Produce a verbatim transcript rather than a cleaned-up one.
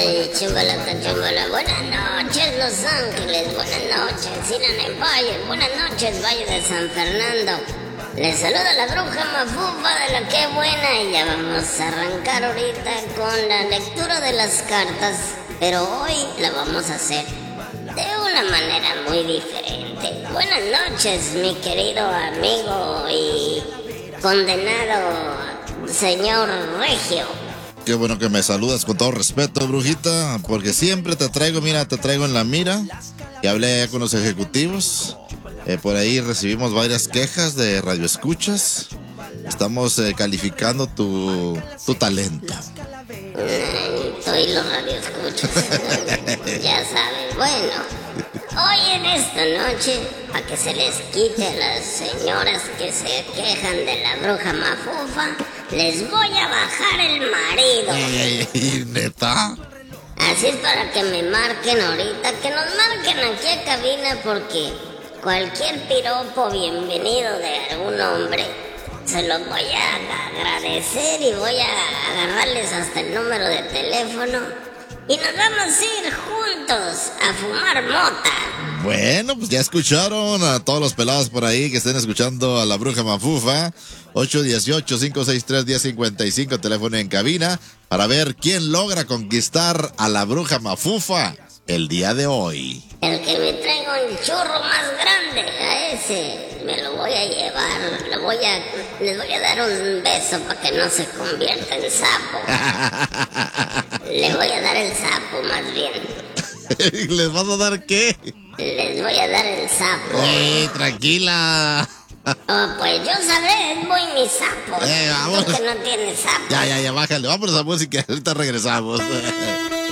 Ay, chimbalata, chimbala. Buenas noches, Los Ángeles. Buenas noches, Sinan en Valle. Buenas noches, Valle de San Fernando. Les saluda la bruja mafufa de la que buena. Y ya vamos a arrancar ahorita con la lectura de las cartas. Pero hoy la vamos a hacer de una manera muy diferente. Buenas noches, mi querido amigo y condenado señor Regio. Qué bueno que me saludas con todo respeto, brujita, porque siempre te traigo, mira, te traigo en la mira. Y hablé ya con los ejecutivos. Eh, por ahí recibimos varias quejas de radioescuchas. Estamos eh, calificando tu, tu talento. Ay, soy los radioescuchas. Ya saben, bueno, hoy en esta noche, para que se les quite a las señoras que se quejan de la bruja mafufa, les voy a bajar el marido. Ey, ey, ¿neta? Así es para que me marquen ahorita, que nos marquen aquí a cabina, porque cualquier piropo bienvenido de algún hombre se los voy a agradecer y voy a agarrarles hasta el número de teléfono y nos vamos a ir juntos a fumar mota. Bueno, pues ya escucharon a todos los pelados por ahí que estén escuchando a la bruja mafufa. ocho uno ocho, cinco seis tres, uno cero cinco cinco, teléfono en cabina, para ver quién logra conquistar a la bruja mafufa el día de hoy. El que me traiga un churro más grande, a ese me lo voy a llevar. Le voy a, les voy a dar un beso para que no se convierta en sapo. Le voy a dar el sapo, más bien. ¿Les vas a dar qué? Les voy a dar el sapo. ¡Ey, tranquila! Oh, pues yo sabré, es muy mi sapo. Eh, vamos. Tú que no tienes sapo. Ya, ya, ya, bájale. Vámonos a música. Ahorita regresamos.